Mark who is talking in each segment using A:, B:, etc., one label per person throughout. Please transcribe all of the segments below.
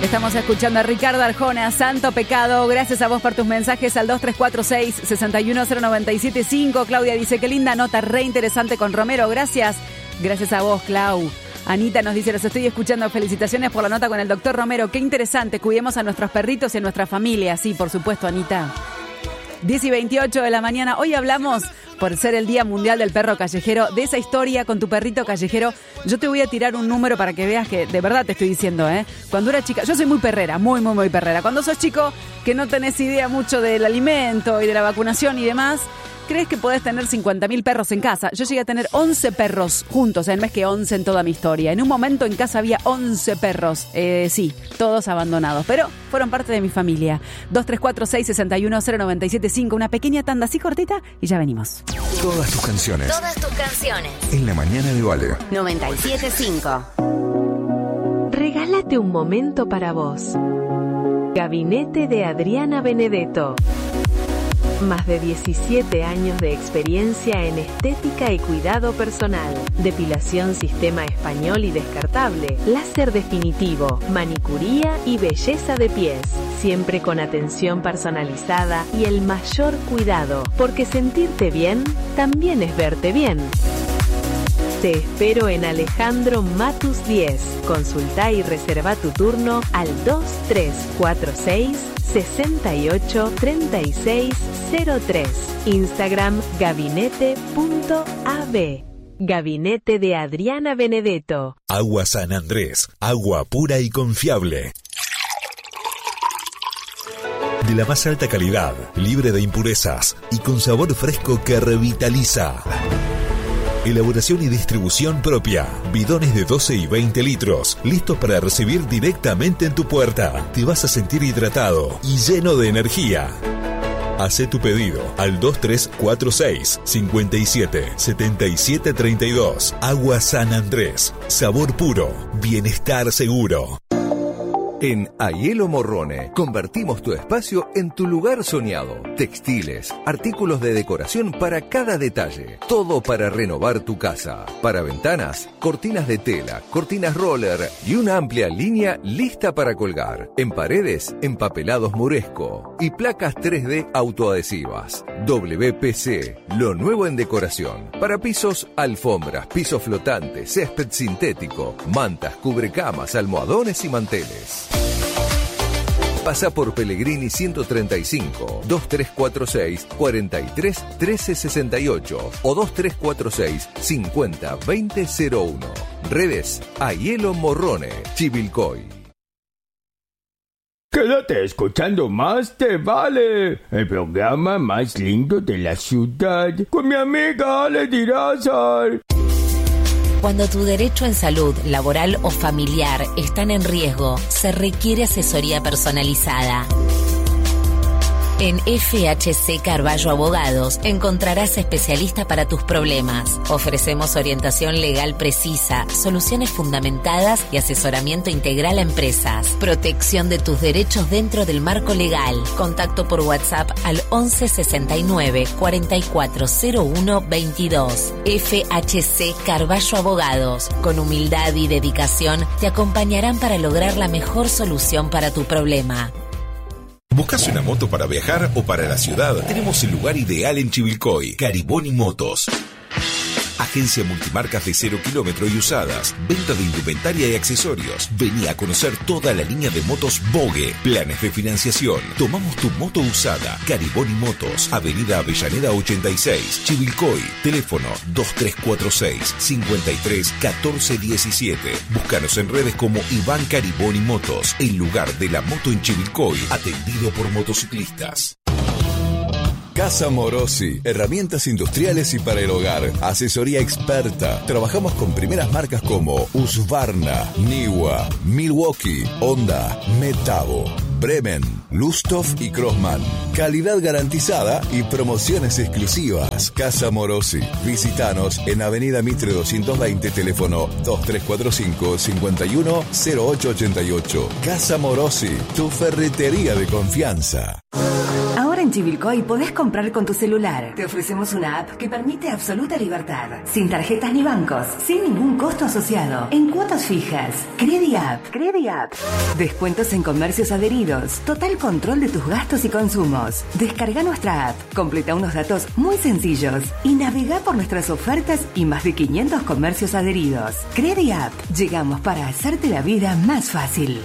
A: Estamos escuchando a Ricardo Arjona, Santo Pecado. Gracias a vos por tus mensajes al 2346-61097.5. Claudia dice, qué linda nota, re interesante con Romero. Gracias. Gracias a vos, Clau. Anita nos dice, los estoy escuchando. Felicitaciones por la nota con el doctor Romero. Qué interesante. Cuidemos a nuestros perritos y a nuestra familia. Sí, por supuesto, Anita. 10:28 de la mañana. Hoy hablamos, por ser el Día Mundial del Perro Callejero, de esa historia con tu perrito callejero. Yo te voy a tirar un número para que veas que de verdad te estoy diciendo, Cuando era chica, yo soy muy perrera, muy perrera. Cuando sos chico, que no tenés idea mucho del alimento y de la vacunación y demás, crees que podés tener 50.000 perros en casa. Yo llegué a tener 11 perros juntos, en vez que 11 en toda mi historia. En un momento en casa había 11 perros. Sí, todos abandonados, pero fueron parte de mi familia. 2346-61097.5, una pequeña tanda así cortita y ya venimos.
B: Todas tus canciones.
C: Todas tus canciones.
B: En la mañana de Vale.
C: 97.5.
D: Regálate un momento para vos. Gabinete de Adriana Benedetto. Más de 17 años de experiencia en estética y cuidado personal, depilación sistema español y descartable, láser definitivo, manicuría y belleza de pies, siempre con atención personalizada y el mayor cuidado, porque sentirte bien también es verte bien. Te espero en Alejandro Matus 10. Consulta y reserva tu turno al 2346-683603. Instagram gabinete.ab. Gabinete de Adriana Benedetto.
B: Agua San Andrés, agua pura y confiable. De la más alta calidad, libre de impurezas y con sabor fresco que revitaliza. Elaboración y distribución propia. Bidones de 12 y 20 litros, listos para recibir directamente en tu puerta. Te vas a sentir hidratado y lleno de energía. Hacé tu pedido al 2346-577732. Agua San Andrés. Sabor puro. Bienestar seguro.
E: En Aielo Morrone convertimos tu espacio en tu lugar soñado. Textiles, artículos de decoración para cada detalle. Todo para renovar tu casa. Para ventanas, cortinas de tela, cortinas roller y una amplia línea lista para colgar. En paredes, empapelados Muresco y placas 3D autoadhesivas. WPC, lo nuevo en decoración. Para pisos, alfombras, piso flotante, césped sintético, mantas, cubrecamas, almohadones y manteles. Pasa por Pellegrini 135, 2346-431368 o 2346-502001. Redes Aielo Morrone, Chivilcoy.
F: Quédate escuchando Más Te Vale, el programa más lindo de la ciudad, con mi amiga Ale Dirázar.
C: Cuando tu derecho en salud, laboral o familiar están en riesgo, se requiere asesoría personalizada. En FHC Carballo Abogados encontrarás especialistas para tus problemas. Ofrecemos orientación legal precisa, soluciones fundamentadas y asesoramiento integral a empresas. Protección de tus derechos dentro del marco legal. Contacto por WhatsApp al 11 69 4401 22. FHC Carballo Abogados. Con humildad y dedicación te acompañarán para lograr la mejor solución para tu problema.
B: ¿Buscas una moto para viajar o para la ciudad? Tenemos el lugar ideal en Chivilcoy. Cariboni Motos. Agencia multimarcas de 0 kilómetro y usadas. Venta de indumentaria y accesorios. Vení a conocer toda la línea de motos Vogue. Planes de financiación. Tomamos tu moto usada. Cariboni Motos. Avenida Avellaneda 86. Chivilcoy. Teléfono 2346-531417. Búscanos en redes como Iván Cariboni Motos. El lugar de la moto en Chivilcoy. Atendido por motociclistas.
E: Casa Morosi, herramientas industriales y para el hogar, asesoría experta. Trabajamos con primeras marcas como Husqvarna, Niwa, Milwaukee, Honda, Metabo, Bremen, Lustoff y Crossman. Calidad garantizada y promociones exclusivas. Casa Morosi. Visítanos en Avenida Mitre 220, teléfono 2345-510888. Casa Morosi, tu ferretería de confianza.
G: Ahora en Chivilcoy podés comprar con tu celular. Te ofrecemos una app que permite absoluta libertad, sin tarjetas ni bancos, sin ningún costo asociado, en cuotas fijas. CrediApp. Descuentos en comercios adheridos, total control de tus gastos y consumos. Descarga nuestra app, completa unos datos muy sencillos y navega por nuestras ofertas y más de 500 comercios adheridos. CrediApp. Llegamos para hacerte la vida más fácil.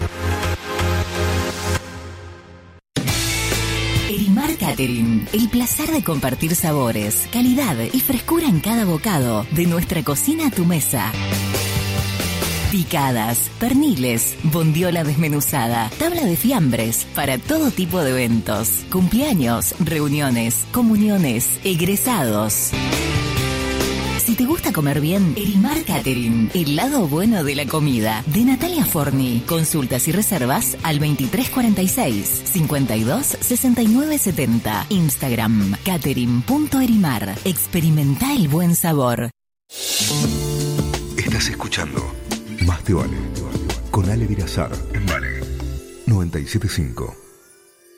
C: Erimar Catering, el placer de compartir sabores, calidad y frescura en cada bocado, de nuestra cocina a tu mesa. Picadas, perniles, bondiola desmenuzada, tabla de fiambres, para todo tipo de eventos, cumpleaños, reuniones, comuniones, egresados. Si te gusta comer bien, Erimar Catering, el lado bueno de la comida. De Natalia Forni. Consultas y reservas al 2346 52 69 70. Instagram, catering.erimar. Experimenta el buen sabor.
E: Estás escuchando Más te vale, con Ale Virazar en Vale 97.5.